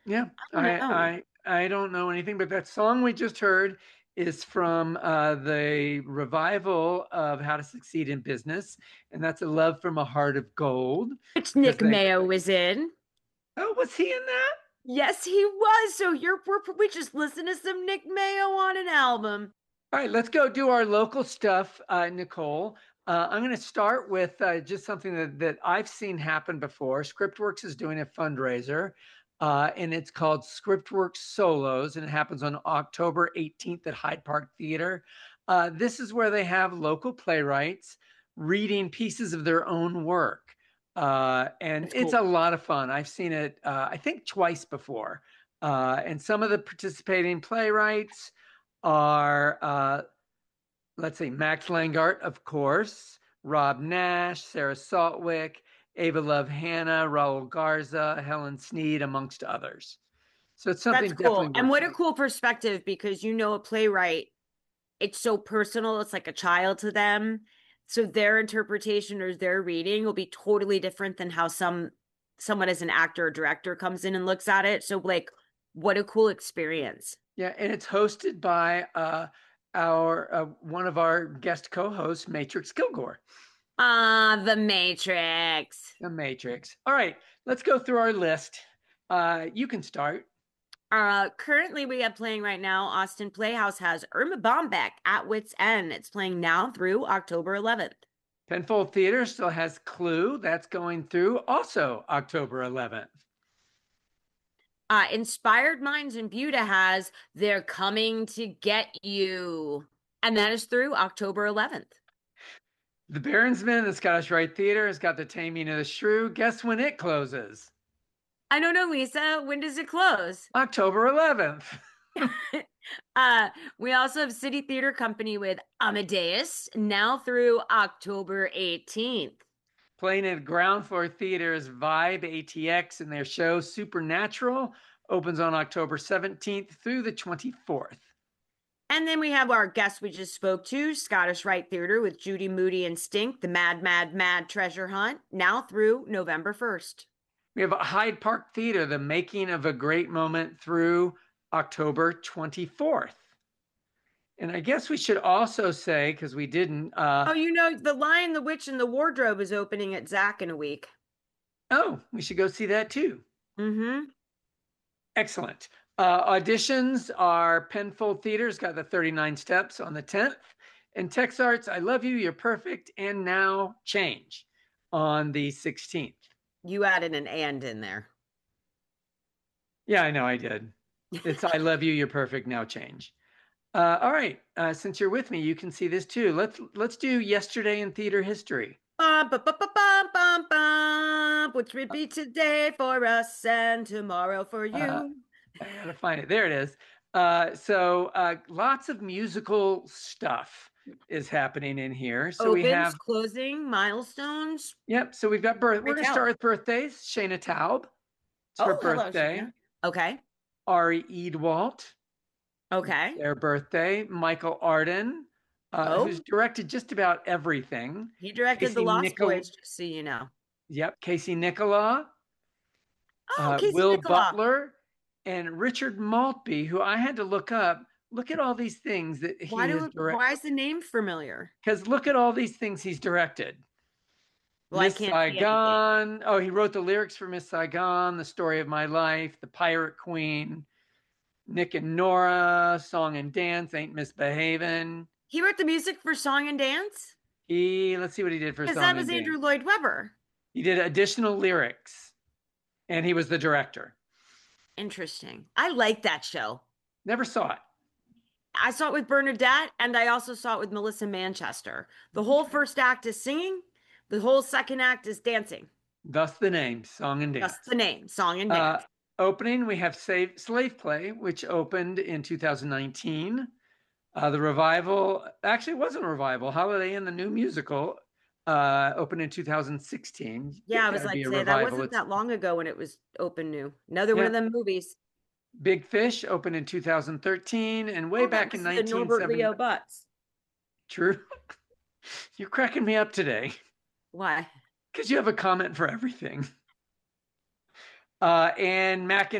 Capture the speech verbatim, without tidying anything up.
Yeah, I don't I know. I I don't know anything, but that song we just heard is from uh, the revival of How to Succeed in Business, and that's a love from a heart of gold. Which Because Nick they, Mayo was in. oh, was he in that? Yes, he was. So you're we're, we just listened to some Nick Mayo on an album. All right, let's go do our local stuff, uh, Nicole. Uh, I'm going to start with uh, just something that, that I've seen happen before. Scriptworks is doing a fundraiser, uh, and it's called Scriptworks Solos, and it happens on October eighteenth at Hyde Park Theater. Uh, this is where they have local playwrights reading pieces of their own work. Uh, and That's it's a cool. lot of fun. I've seen it, uh, I think, twice before. Uh, and some of the participating playwrights are, uh, let's see, Max Langart, of course, Rob Nash, Sarah Saltwick, Ava Love Hannah, Raul Garza, Helen Sneed, amongst others. So it's That's something cool. definitely And worth what a seeing. cool perspective because you know a playwright, it's so personal, it's like a child to them. So their interpretation or their reading will be totally different than how some someone as an actor or director comes in and looks at it. So like what a cool experience. Yeah, and it's hosted by uh, our uh, one of our guest co-hosts, Matrix Kilgore. Ah, The Matrix. The Matrix. All right, let's go through our list. Uh, you can start. Uh, currently we have playing right now, Austin Playhouse has Irma Bombeck at Wits End. It's playing now through October eleventh. Penfold Theater still has Clue. That's going through also October eleventh. Uh, Inspired Minds and Buda has They're Coming to Get You. And that is through October eleventh. The Baronsman, the Scottish Rite Theater, has got The Taming of the Shrew. Guess when it closes? I don't know, Lisa. When does it close? October eleventh. uh, we also have City Theater Company with Amadeus now through October eighteenth. Playing at Ground Floor Theater's Vibe A T X and their show Supernatural opens on October seventeenth through the twenty-fourth. And then we have our guest we just spoke to, Scottish Rite Theater with Judy Moody and Stink, The Mad, Mad, Mad Treasure Hunt, now through November first. We have Hyde Park Theater, The Making of a Great Moment through October twenty-fourth. And I guess we should also say, because we didn't, uh, Oh, you know, The Lion, the Witch, and the Wardrobe is opening at Zach in a week. oh, we should go see that too. Mm-hmm. Excellent. Uh, auditions are Penfold Theater's got the thirty-nine Steps on the tenth, and Tex Arts, I Love You, You're Perfect, and Now Change on the sixteenth. You added an and in there. Yeah, I know I did. It's I Love You, You're Perfect, Now Change. Uh, all right, uh, since you're with me, you can see this too. Let's let's do Yesterday in Theater History. Bum, bum, bum, bum, bum, bum, bum, which would be today for us and tomorrow for Uh, you. I gotta find it. There it is. Uh, so uh, lots of musical stuff is happening in here. So we Opens, have, closing, milestones. yep. So we've got birth. We're Freak gonna start out. with birthdays. Shayna Taub, it's her Oh, hello, birthday. Shayna. Okay. Ari Edwalt, Okay. their birthday. Michael Arden, uh, who's Oh, directed just about everything. he directed The Casey Lost Nicol, Boys, just so you know. yep. Casey Nicola, Oh, uh, Casey Will Nicola. Butler, and Richard Maltby, who I had to look up. Look at all these things that Why he has do directed. why is the name familiar? Because look at all these things he's directed. Well, I Miss can't see anything. Saigon. Oh, he wrote the lyrics for Miss Saigon, The Story of My Life, The Pirate Queen, Nick and Nora, Song and Dance, Ain't Misbehavin'. He wrote the music for Song and Dance? He, let's see what he did for Because that Song was and Andrew Dance. Lloyd Webber. He did additional lyrics, and he was the director. Interesting. I like that show. Never saw it. I saw it with Bernadette, and I also saw it with Melissa Manchester. The whole Okay. first act is singing, the whole second act is dancing. Thus the name, Song and That's Dance. the name, Song and Uh, Dance. Opening, we have Save, Slave Play, which opened in two thousand nineteen. Uh, the revival actually wasn't a revival. Holiday Inn, the new musical, uh, opened in two thousand sixteen. Yeah, It's I got was to like, be a say that revival. wasn't It's that long ago when it was open new. Another one yeah. of them movies. Big Fish opened in two thousand thirteen, and way Oh, that back in was the Norbert nineteen seventy. Leo Butts. True, you're cracking me up today Why? because you have a comment for everything. Uh, and Mac